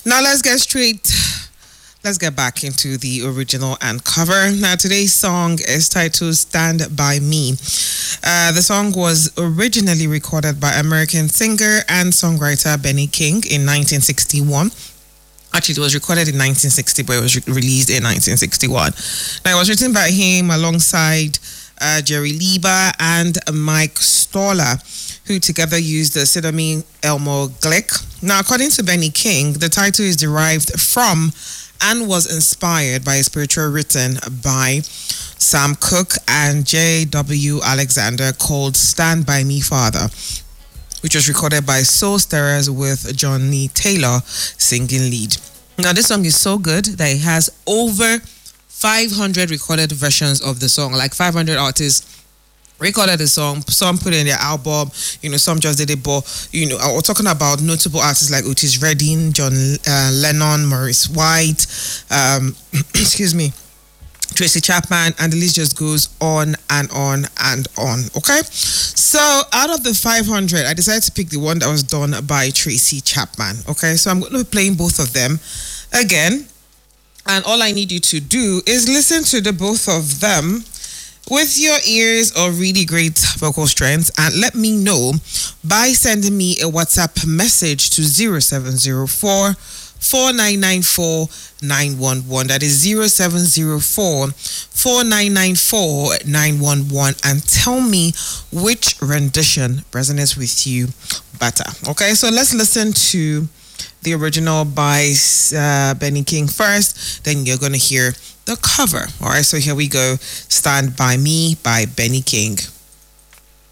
Now let's get back into the original and cover. Now today's song is titled Stand By Me. The song was originally recorded by American singer and songwriter Benny King in 1961. Actually, it was recorded in 1960, but it was released in 1961. Now, it was written by him alongside Jerry Lieber and Mike Stoller, who together used the pseudonym Elmo Glick. Now, according to Benny King, the title is derived from and was inspired by a spiritual written by Sam Cooke and J.W. Alexander called Stand By Me, Father, which was recorded by Soul Stirrers with Johnny Taylor singing lead. Now, this song is so good that it has over 500 recorded versions of the song, like 500 artists recorded the song. Some put it in their album, some just did it, but we're talking about notable artists like Otis Redding, John Lennon, Maurice White, excuse me, Tracy Chapman, and the list just goes on and on and on. Okay, so out of the 500, I decided to pick the one that was done by Tracy Chapman. Okay, so I'm going to be playing both of them again, and all I need you to do is listen to the both of them with your ears of really great vocal strength, and let me know by sending me a WhatsApp message to 0704 4994 911. That is 0704 4994 911, and tell me which rendition resonates with you better. Okay, so let's listen to the original by Benny King first, then you're going to hear the cover. All right, so here we go. Stand By Me by Benny King.